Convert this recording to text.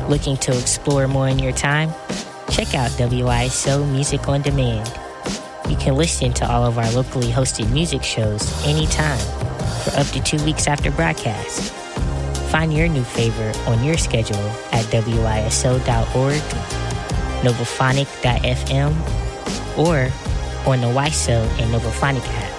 Looking to explore more in your time? Check out WISO Music on Demand. You can listen to all of our locally hosted music shows anytime for up to 2 weeks after broadcast. Find your new favorite on your schedule at WISO.org, Novophonic.fm, or on the WISO and Novophonic app.